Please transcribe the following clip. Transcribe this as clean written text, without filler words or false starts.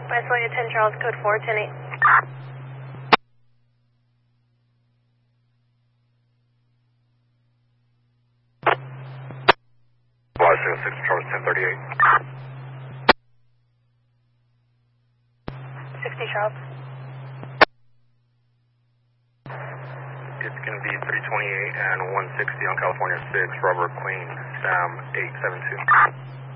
Isolia 10 Charles, code 4, 10-8. Washington 6 Charles 1038. 60 Charles. It's going to be 328 and 160 on California 6, Robert Queen, Sam 872.